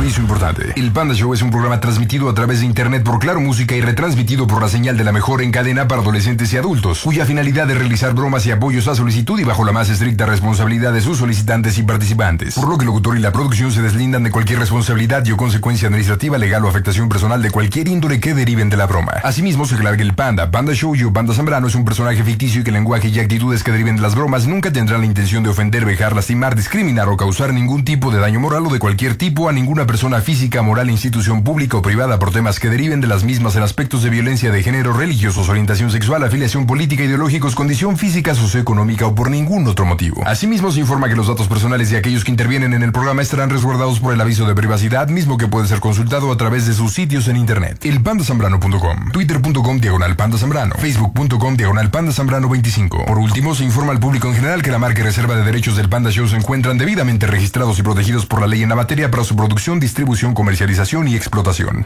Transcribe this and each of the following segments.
Aviso importante. El Panda Show es un programa transmitido a través de internet por Claro Música y retransmitido por la señal de la mejor en cadena para adolescentes y adultos, cuya finalidad es realizar bromas y apoyos a solicitud y bajo la más estricta responsabilidad de sus solicitantes y participantes. Por lo que el locutor y la producción se deslindan de cualquier responsabilidad y o consecuencia administrativa, legal o afectación personal de cualquier índole que deriven de la broma. Asimismo, se aclara que el Panda Show y Panda Zambrano es un personaje ficticio y que el lenguaje y actitudes que deriven de las bromas nunca tendrán la intención de ofender, vejar, lastimar, discriminar o causar ningún tipo de daño moral o de cualquier tipo a ninguna persona física, moral, institución pública o privada por temas que deriven de las mismas en aspectos de violencia de género, religiosos, orientación sexual, afiliación política, ideológicos, condición física, socioeconómica o por ningún otro motivo. Asimismo, se informa que los datos personales de aquellos que intervienen en el programa estarán resguardados por el aviso de privacidad, mismo que puede ser consultado a través de sus sitios en internet. Elpandasambrano.com, twitter.com/pandazambrano, facebook.com/pandazambrano 25. Por último, se informa al público en general que la marca y reserva de derechos del Panda Show se encuentran debidamente registrados y protegidos por la ley en la materia para su producción, distribución, comercialización y explotación.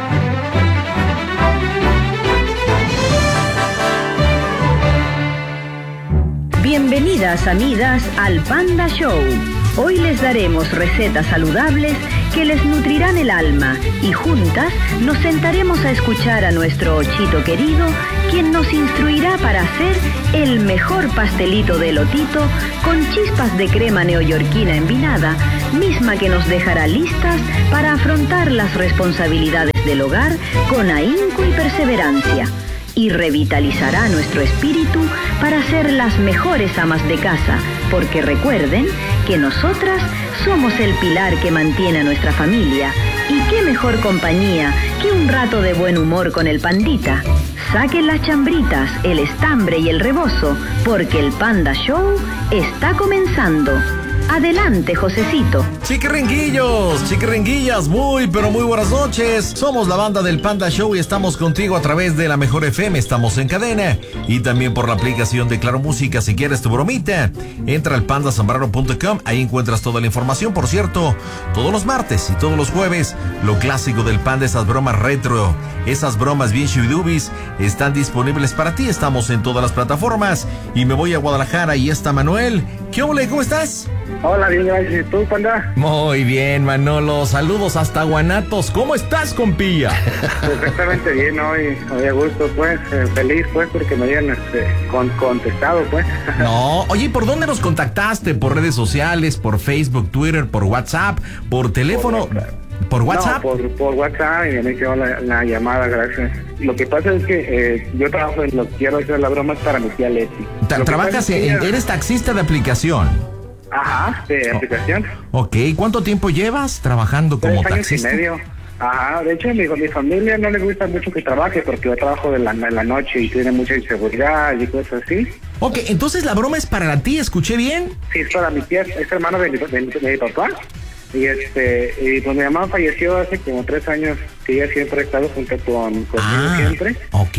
Bienvenidas amigas al Panda Show. Hoy les daremos recetas saludables que les nutrirán el alma y juntas nos sentaremos a escuchar a nuestro Ochito querido, quien nos instruirá para hacer el mejor pastelito de elotito con chispas de crema neoyorquina envinada, misma que nos dejará listas para afrontar las responsabilidades del hogar con ahínco y perseverancia. Y revitalizará nuestro espíritu para ser las mejores amas de casa, porque recuerden que nosotras somos el pilar que mantiene a nuestra familia. Y qué mejor compañía que un rato de buen humor con el pandita. Saquen las chambritas, el estambre y el rebozo, porque el Panda Show está comenzando. Adelante, Josecito. Chiquiringuillos, chiquiringuillas, muy pero muy buenas noches. Somos la banda del Panda Show y estamos contigo a través de la Mejor FM. Estamos en cadena y también por la aplicación de Claro Música. Si quieres tu bromita, entra al pandazambrano.com. Ahí encuentras toda la información. Por cierto, todos los martes y todos los jueves, lo clásico del Panda, esas bromas retro, esas bromas bien shubidubis, están disponibles para ti. Estamos en todas las plataformas y me voy a Guadalajara y está Manuel. ¿Qué ole? ¿Cómo estás? Hola, bien, gracias. ¿Y tú, Panda? Muy bien, Manolo. Saludos hasta Guanatos. ¿Cómo estás, compilla? Perfectamente bien, hoy a gusto, pues. Feliz, pues, porque me hayan contestado, pues. No, oye, ¿por dónde nos contactaste? ¿Por redes sociales? ¿Por Facebook, Twitter, por WhatsApp? ¿Por teléfono? ¿Por WhatsApp? No, por WhatsApp, y me quedó la llamada, gracias. Lo que pasa es que yo trabajo en lo que quiero hacer la broma es para mi tía Leti. ¿Trabajas eres taxista de aplicación? Ajá, de aplicación. Ok, ¿cuánto tiempo llevas trabajando como 3 años taxista? y medio. Ajá, de hecho mi familia no le gusta mucho que trabaje porque yo trabajo en la noche y tiene mucha inseguridad y cosas así. Ok, entonces la broma es para ti, ¿escuché bien? Sí, es para mi tía, es hermano de mi papá. Y pues mi mamá falleció hace como 3 años, que ella siempre ha estado junto conmigo siempre. Ok.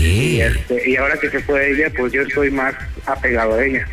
Y ahora que se fue ella, pues yo estoy más apegado a ella.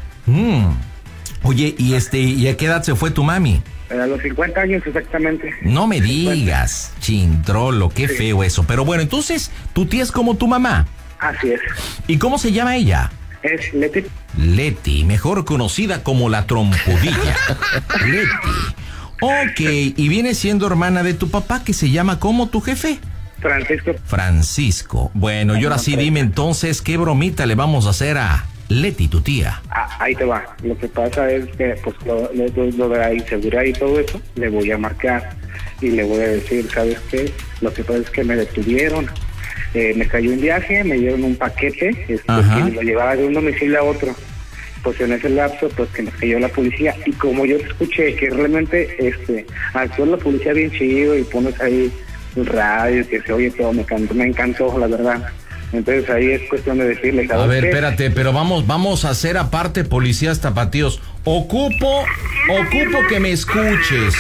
Oye, ¿y a qué edad se fue tu mami? A los 50 años exactamente. No me digas, chintrolo, qué sí. Feo eso. Pero bueno, entonces, ¿tu tía es como tu mamá? Así es. ¿Y cómo se llama ella? Es Leti. Leti, mejor conocida como la trompudilla. Leti. Ok, y viene siendo hermana de tu papá, que se llama ¿cómo tu jefe? Francisco. Bueno, y ahora sí dime entonces, ¿qué bromita le vamos a hacer a Leti, tu tía? Ahí te va. Lo que pasa es que pues lo de la inseguridad y todo eso, le voy a marcar y le voy a decir, ¿sabes qué? Lo que pasa es que me detuvieron. Me cayó un viaje, me dieron un paquete que me lo llevaba de un domicilio a otro. Pues en ese lapso, pues que nos cayó la policía. Y como yo te escuché que realmente actuó la policía bien chido y pones ahí el radio, que se oye todo, me encantó, la verdad. Entonces ahí es cuestión de decirle, a ver, espérate, pero vamos a hacer aparte policías tapatíos. Ocupo que me escuches.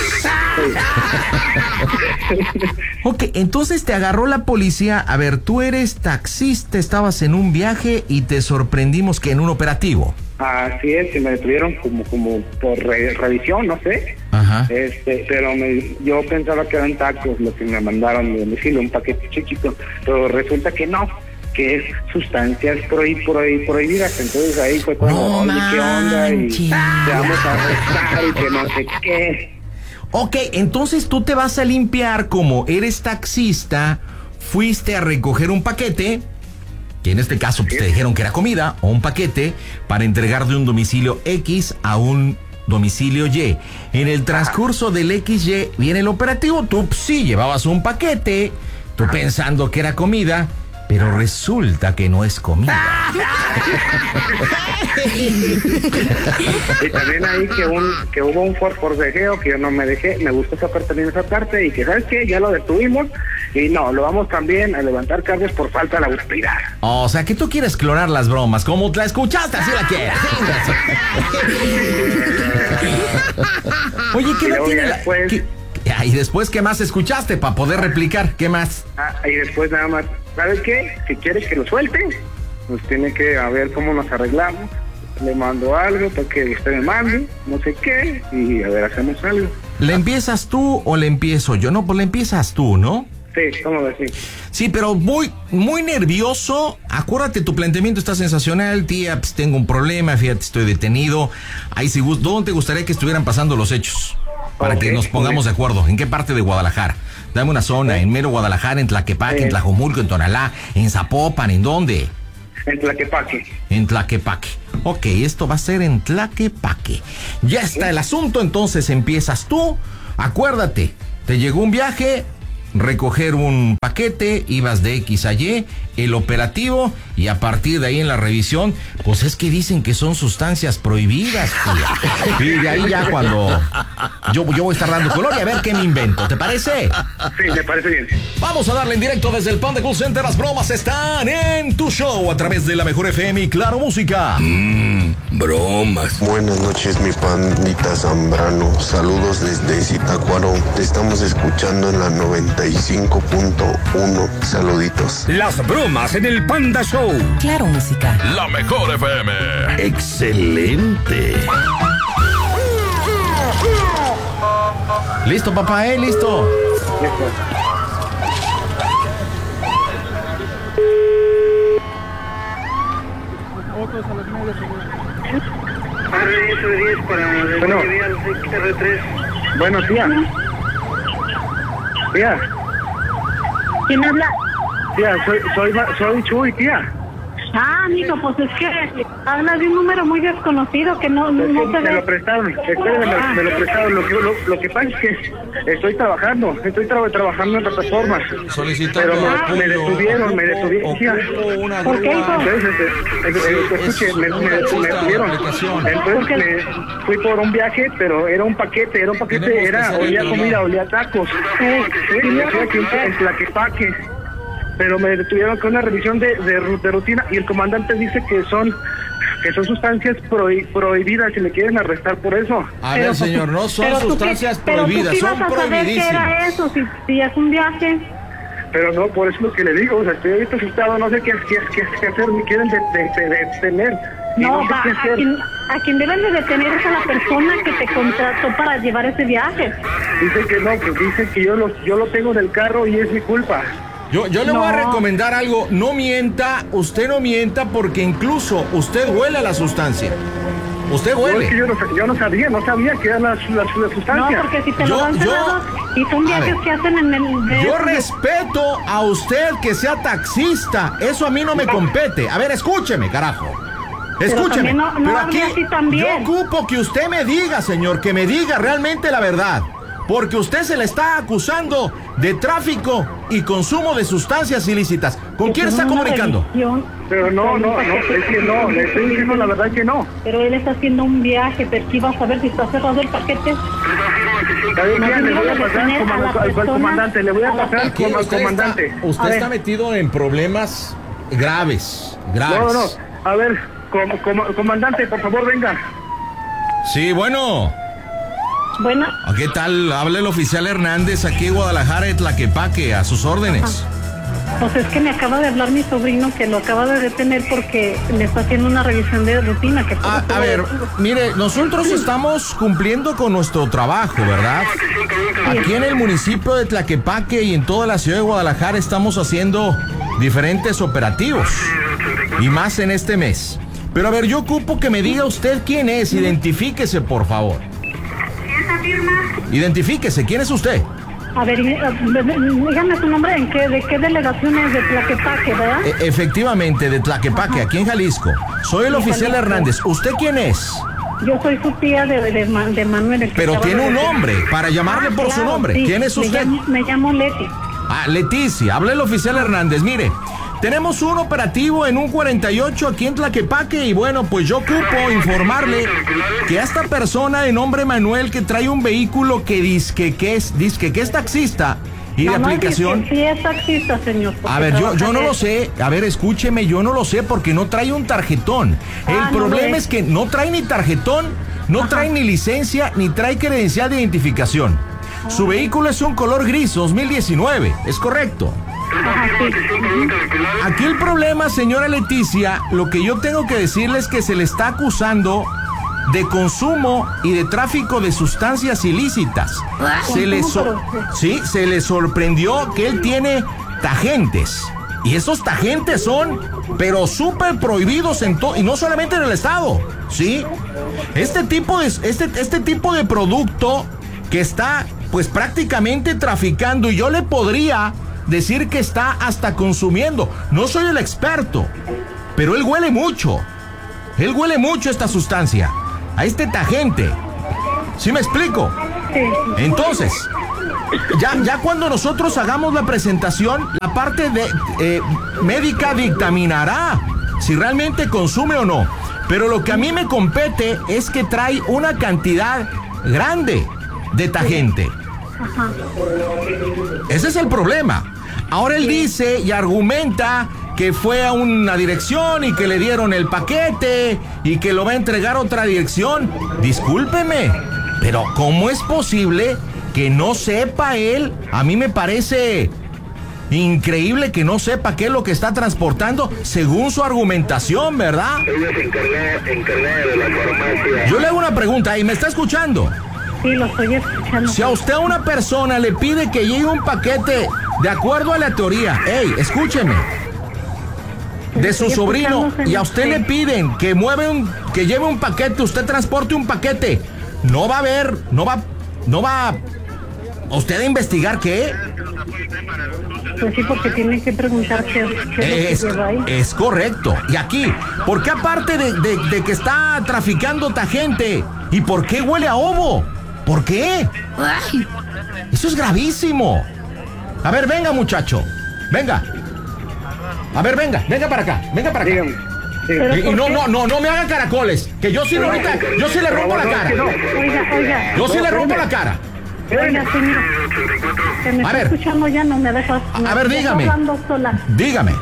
Ok, entonces te agarró la policía. A ver, tú eres taxista, estabas en un viaje y te sorprendimos que en un operativo. Así es, y me detuvieron como por revisión, no sé. Ajá. Pero yo pensaba que eran tacos lo que me mandaron de domicilio, un paquete chiquito, pero resulta que no, que es sustancias prohibidas. Entonces ahí fue cuando, oye, ¿qué onda? Y te vamos a arrestar y que no sé qué. Ok, entonces tú te vas a limpiar como eres taxista, fuiste a recoger un paquete, que en este caso pues, te dijeron que era comida, o un paquete para entregar de un domicilio X a un domicilio Y. En el transcurso del XY viene el operativo, tú sí llevabas un paquete, tú pensando que era comida, pero resulta que no es comida. Y también ahí que hubo un forcejeo que yo no me dejé, me gustó también esa parte y que, ¿sabes qué? Ya lo detuvimos y no, lo vamos también a levantar cargos por falta de autoridad. O sea, que tú quieres clonar las bromas, como la escuchaste, así la quieres. Oye, ¿qué no tiene la...? Y después, ¿qué más escuchaste para poder replicar? ¿Qué más? Y después nada más, ¿sabes qué? Si quieres que lo suelte, pues tiene que a ver cómo nos arreglamos. Le mando algo para que usted me mande, no sé qué, y a ver, hacemos algo. ¿Le empiezas tú o le empiezo yo? No, pues le empiezas tú, ¿no? Sí, ¿cómo decir? Sí, pero muy nervioso. Acuérdate, tu planteamiento está sensacional, tía, pues tengo un problema, fíjate, estoy detenido. Ahí si ¿dónde te gustaría que estuvieran pasando los hechos? Para que nos pongamos de acuerdo. ¿En qué parte de Guadalajara? Dame una zona, en mero Guadalajara, en Tlaquepaque, en Tlajomulco, en Tonalá, en Zapopan, ¿en dónde? En Tlaquepaque. En Tlaquepaque. Ok, esto va a ser en Tlaquepaque. Ya está el asunto, entonces empiezas tú. Acuérdate, te llegó un viaje, recoger un paquete, ibas de X a Y, el operativo, y a partir de ahí en la revisión, pues es que dicen que son sustancias prohibidas, tía. Y de ahí ya cuando yo voy a estar dando color y a ver qué me invento, ¿te parece? Sí, me parece bien. Vamos a darle en directo desde el Panda Cool Center. Las bromas están en tu show a través de la Mejor FM y Claro Música. Bromas. Buenas noches, mi pandita Zambrano. Saludos desde Zitácuaro. Te estamos escuchando en la 95.1. Saluditos. Las bromas en el Panda Show. Claro Música. La Mejor FM. Excelente. Listo, papá, listo. Bueno, tía. Tía. ¿Quién habla? Tía, soy Chuy, tía. Ah, mijo, pues es que hablas de un número muy desconocido que no se Me ve. lo prestaron, espérenme, me lo prestaron. Lo que pasa es que estoy trabajando en plataformas. Solicitando. Pero me detuvieron, tía. ¿Por qué, hijo? Entonces, me detuvieron. Entonces me fui por un viaje, pero era un paquete, olía comida, olía tacos. Y me fui aquí en Tlaquepaque. Pero me detuvieron con una revisión de rutina y el comandante dice que son sustancias prohibidas y me quieren arrestar por eso. A ver, señor, no son sustancias prohibidas, son prohibidísimas. ¿Pero tú qué ibas a saber qué era eso si es un viaje? Pero no, por eso es lo que le digo, o sea, estoy ahorita asustado, no sé qué hacer, me quieren detener. No, a quien deben de detener es a la persona que te contrató para llevar ese viaje. Dicen que no, pues dicen que yo lo tengo en el carro y es mi culpa. Yo le voy a recomendar algo, no mienta, usted no mienta porque incluso usted huele a la sustancia. Usted huele. No, es que yo no sabía que eran las sustancias. No, porque si te lo dan cerrados y son viajes que hacen en el... Yo respeto a usted que sea taxista, eso a mí no me compete. A ver, escúcheme, carajo. Escúcheme. Pero aquí yo ocupo que usted me diga, señor, que me diga realmente la verdad. Porque usted se le está acusando de tráfico y consumo de sustancias ilícitas. ¿Con quién está comunicando? Pero no, es que no, le estoy diciendo la verdad que no. Pero él está haciendo un viaje, pero aquí vas a ver si está cerrado el paquete. Le voy a pasar al comandante, le voy a pasar al comandante. Usted está metido en problemas graves. No, a ver, comandante, por favor, venga. Sí, bueno. Bueno. ¿Qué tal? Habla el oficial Hernández aquí en Guadalajara de Tlaquepaque, a sus órdenes. Pues es que me acaba de hablar mi sobrino que lo acaba de detener porque le está haciendo una revisión de rutina. A ver, mire, nosotros estamos cumpliendo con nuestro trabajo, ¿verdad? Aquí en el municipio de Tlaquepaque y en toda la ciudad de Guadalajara estamos haciendo diferentes operativos. Y más en este mes. Pero a ver, yo ocupo que me diga usted quién es, identifíquese, por favor. Identifíquese, ¿quién es usted? A ver, dígame su nombre, ¿de qué delegación es? De Tlaquepaque, ¿verdad? Efectivamente, de Tlaquepaque, aquí en Jalisco. Soy el oficial Hernández. ¿Usted quién es? Yo soy su tía de Manuel. Pero tiene un nombre, para llamarle por su nombre. Sí. ¿Quién es usted? Me llamo Leti. Leticia, habla el oficial Hernández. Mire, tenemos un operativo en un 48 aquí en Tlaquepaque y bueno, pues yo ocupo informarle que a esta persona de nombre Manuel que trae un vehículo que dice que es taxista y de aplicación. Sí es taxista, señor. A ver, yo no lo sé. A ver, escúcheme, yo no lo sé porque no trae un tarjetón. El problema es que no trae ni tarjetón, no trae ni licencia, ni trae credencial de identificación. Su vehículo es un color gris 2019, ¿es correcto? Ajá, sí. Aquí el problema, señora Leticia, lo que yo tengo que decirle es que se le está acusando de consumo y de tráfico de sustancias ilícitas. Se le sorprendió que él tiene tagentes. Y esos tagentes son, pero súper prohibidos y no solamente en el estado, ¿sí? Este tipo de producto que está, pues prácticamente traficando, y yo le podría decir que está hasta consumiendo. No soy el experto, pero él huele mucho. Él huele mucho esta sustancia, a este tagente. ¿Sí me explico? Sí. Entonces, ya cuando nosotros hagamos la presentación, la parte de médica dictaminará si realmente consume o no. Pero lo que a mí me compete es que trae una cantidad grande de tagente. Ajá. Ese es el problema. Ahora él dice y argumenta que fue a una dirección y que le dieron el paquete y que lo va a entregar a otra dirección. Discúlpeme, pero ¿cómo es posible que no sepa él? A mí me parece increíble que no sepa qué es lo que está transportando según su argumentación, ¿verdad? Ella se encargada de la farmacia. Yo le hago una pregunta y me está escuchando. Sí, lo estoy escuchando. Si a usted a una persona le pide que lleve un paquete de acuerdo a la teoría, escúcheme, de su sobrino, y a usted le piden que lleve un paquete, usted transporte un paquete, no va a usted a investigar qué. Pues sí, porque tienen que preguntar qué es lo que lleva ahí. Es correcto. Y aquí, ¿por qué aparte de que está traficando tagente? ¿Y por qué huele a ovo? ¿Por qué? ¡Ay! Eso es gravísimo. A ver, venga, muchacho. Venga. A ver, venga para acá. Venga para acá. Dígame. Y no me hagan caracoles. Que yo sí le rompo la cara. Oiga. Yo sí le rompo la cara. Oiga, señor. Que me está escuchando ya, no me dejas. A ver, dígame. Hablando sola. Dígame.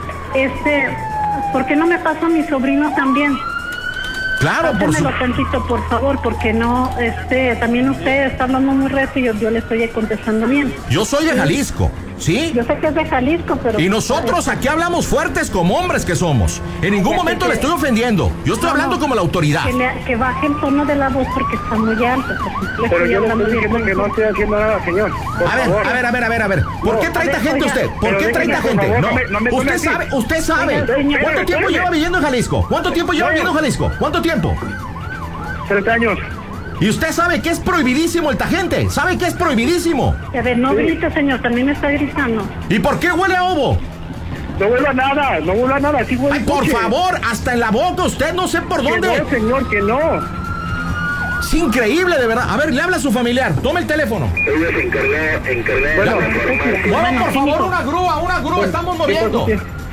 ¿Por qué no me pasa a mi sobrino también? Claro, Pásenmelo tantito, por favor, porque no, también usted está hablando muy recio y yo le estoy contestando bien. Yo soy de Jalisco, ¿sí? Yo sé que es de Jalisco, pero... Y nosotros aquí hablamos fuertes como hombres que somos. En ningún momento le estoy ofendiendo. Yo estoy hablando como la autoridad. Que baje el tono de la voz porque está muy alto. Pero yo le estoy diciendo que no estoy haciendo nada, señor. A ver. ¿Por qué trae gente usted? ¿Por qué trae gente? No. Usted sabe. ¿Cuánto tiempo lleva viviendo en Jalisco? ¿Cuánto tiempo lleva viviendo en Jalisco? ¿Cuánto tiempo? 30 años. Y usted sabe que es prohibidísimo el tagente. ¿Sabe que es prohibidísimo? A ver, no grite, señor, también me está gritando. ¿Y por qué huele a ovo? No huele a nada, sí huele. Ay, por favor, hasta en la boca, usted no sé por dónde. Que no, señor, que no. Es increíble, de verdad. A ver, le habla a su familiar. Tome el teléfono. Ella se encargada Bueno, de la farmacia. Muevan, por favor, una grúa. Estamos moviendo.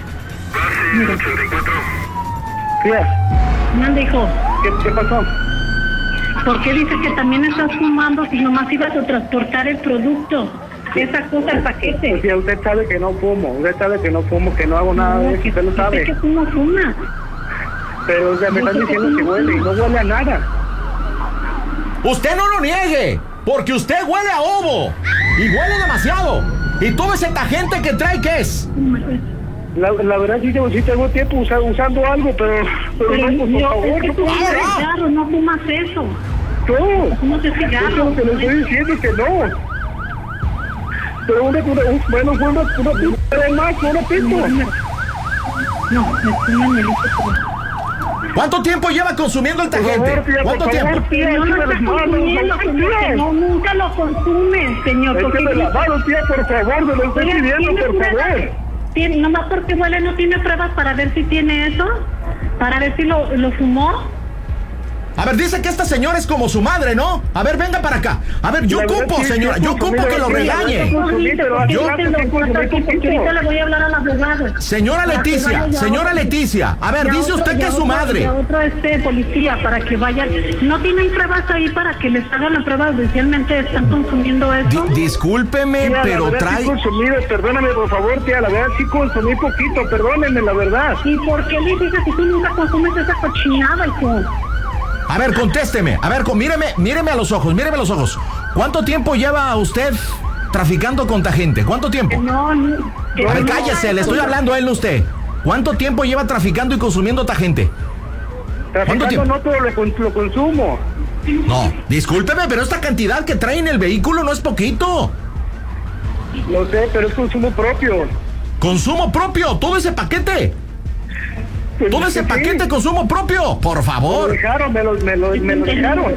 Mande, hijo. ¿Qué pasó? ¿Por qué dice que también estás fumando si nomás ibas a transportar el producto? Esa cosa, el paquete. Pues ya usted sabe que no fumo, que no hago nada de eso, usted lo sabe. Dice que tú no fumas. Pero ya me están diciendo que huele y no huele a nada. Usted no lo niegue, porque usted huele a ovo. Y huele demasiado. ¿Y todo ese tagente que trae qué es? La verdad sí tengo tiempo usando algo, pero no, por favor. Es que tú fumas cigarro, no fumas eso. No, Fumas el cigarro. yo lo que le estoy diciendo es que no. Pero una más, una pito. No, me fuman el hijo. ¿Cuánto tiempo lleva consumiendo el Tagente? Por favor, tía, ¿Cuánto tiempo? No lo está consumiendo, señor. No, nunca lo consume, señor. Écheme la mano, tía, por favor, me lo estoy pidiendo, por favor. Nomás porque huele, no tiene pruebas para ver si tiene eso, para ver si lo fumó. A ver, dice que esta señora es como su madre, ¿no? A ver, venga para acá. A ver, yo ocupo, señora, yo ocupo que lo regañe. Ahorita le voy a hablar al abogado. Señora Leticia, a ver, dice usted que es su madre. Y a otro policía para que vayan. No tienen pruebas ahí para que les hagan la prueba. Oficialmente están consumiendo eso. Discúlpeme, Tía, pero la verdad, trae... sí consumí, perdóname, por favor, tía, la verdad sí consumí poquito, perdónenme, la verdad. ¿Y por qué le dices que tú nunca consumes esa cochinada, hijo? A ver, contésteme. A ver, míreme a los ojos, míreme a los ojos. ¿Cuánto tiempo lleva usted traficando con Tagente? ¿Cuánto tiempo? No. A ver, cállese, le estoy hablando a él, no a usted. ¿Cuánto tiempo lleva traficando y consumiendo Tagente? Traficando no, pero lo consumo. No, discúlpeme, pero esta cantidad que trae en el vehículo no es poquito. Lo sé, pero es consumo propio. ¿Consumo propio? ¿Todo ese paquete? Pues ¿Todo ese paquete de consumo propio? Por favor. Me lo dejaron.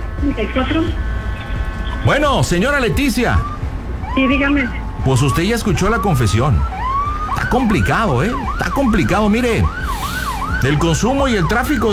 Bueno, señora Leticia. Sí, dígame. Pues usted ya escuchó la confesión. Está complicado, ¿eh? Está complicado, mire. El consumo y el tráfico